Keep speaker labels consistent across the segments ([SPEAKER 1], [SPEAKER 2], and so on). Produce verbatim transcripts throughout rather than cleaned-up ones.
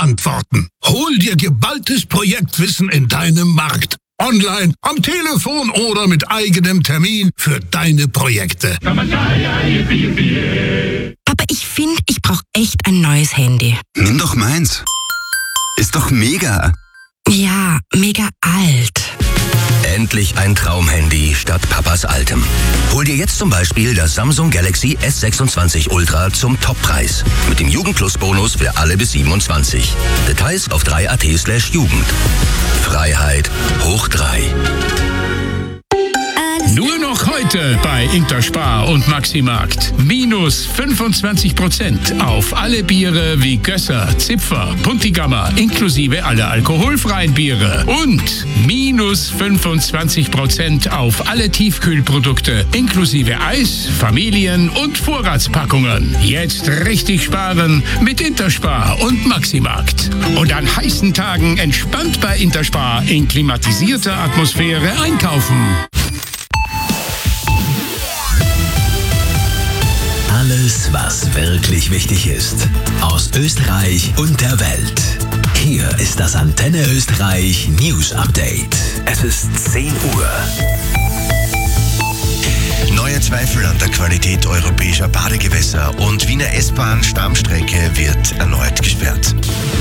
[SPEAKER 1] beantworten. Hol dir geballtes Projektwissen in deinem Markt. Online, am Telefon oder mit eigenem Termin für deine Projekte.
[SPEAKER 2] Aber ich finde, ich brauche echt ein neues Handy.
[SPEAKER 3] Nimm doch meins. Ist doch mega.
[SPEAKER 2] Ja, mega alt.
[SPEAKER 4] Endlich ein Traumhandy statt Papas altem. Hol dir jetzt zum Beispiel das Samsung Galaxy S sechsundzwanzig Ultra zum Toppreis. Mit dem Jugendplus-Bonus für alle bis siebenundzwanzig. Details auf drei punkt at slash Jugend. Freiheit hoch drei.
[SPEAKER 5] Nur noch heute bei Interspar und Maximarkt. Minus fünfundzwanzig Prozent auf alle Biere wie Gösser, Zipfer, Puntigammer, inklusive aller alkoholfreien Biere. Und minus fünfundzwanzig Prozent auf alle Tiefkühlprodukte, inklusive Eis, Familien- und Vorratspackungen. Jetzt richtig sparen mit Interspar und Maximarkt. Und an heißen Tagen entspannt bei Interspar in klimatisierter Atmosphäre einkaufen.
[SPEAKER 6] Alles, was wirklich wichtig ist. Aus Österreich und der Welt. Hier ist das Antenne Österreich News Update. Es ist zehn Uhr.
[SPEAKER 7] Neue Zweifel an der Qualität europäischer Badegewässer und Wiener S-Bahn-Stammstrecke wird erneut gesperrt.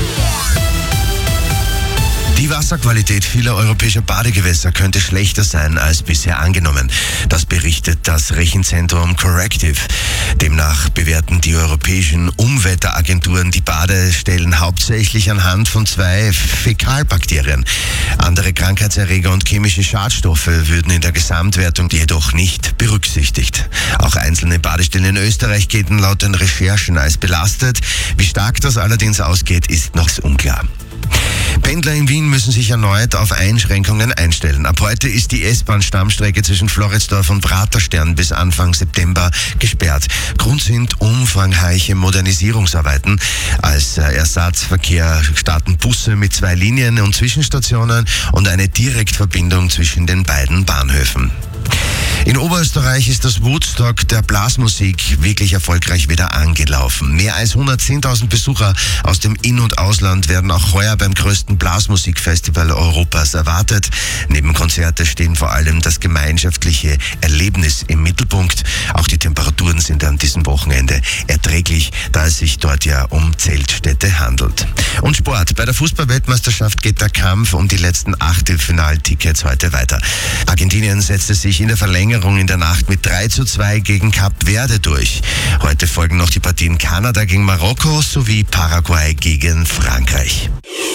[SPEAKER 7] Die Wasserqualität vieler europäischer Badegewässer könnte schlechter sein als bisher angenommen. Das berichtet das Rechenzentrum Corrective. Demnach bewerten die europäischen Umwetteragenturen die Badestellen hauptsächlich anhand von zwei Fäkalbakterien. Andere Krankheitserreger und chemische Schadstoffe würden in der Gesamtwertung jedoch nicht berücksichtigt. Auch einzelne Badestellen in Österreich gelten laut den Recherchen als belastet. Wie stark das allerdings ausgeht, ist noch unklar. Pendler in Wien müssen sich erneut auf Einschränkungen einstellen. Ab heute ist die S-Bahn-Stammstrecke zwischen Floridsdorf und Praterstern bis Anfang September gesperrt. Grund sind umfangreiche Modernisierungsarbeiten. Als Ersatzverkehr starten Busse mit zwei Linien und Zwischenstationen und eine Direktverbindung zwischen den beiden Bahnhöfen. In Oberösterreich ist das Woodstock der Blasmusik wirklich erfolgreich wieder angelaufen. Mehr als hundertzehntausend Besucher aus dem In- und Ausland werden auch heuer beim größten Blasmusikfestival Europas erwartet. Neben Konzerte stehen vor allem das gemeinschaftliche Erlebnis im Mittelpunkt. Auch die Temperaturen sind an diesem Wochenende erträglich, da es sich dort ja um Zeltstädte handelt. Und Sport. Bei der Fußball-Weltmeisterschaft geht der Kampf um die letzten Achtelfinaltickets heute weiter. Argentinien setzte sich in der Verlängerung in der Nacht mit drei zu zwei gegen Kap Verde durch. Heute folgen noch die Partien Kanada gegen Marokko sowie Paraguay gegen Frankreich.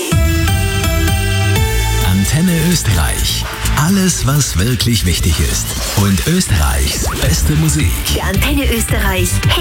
[SPEAKER 6] Antenne Österreich. Alles, was wirklich wichtig ist. Und Österreichs beste Musik.
[SPEAKER 8] Die Antenne Österreich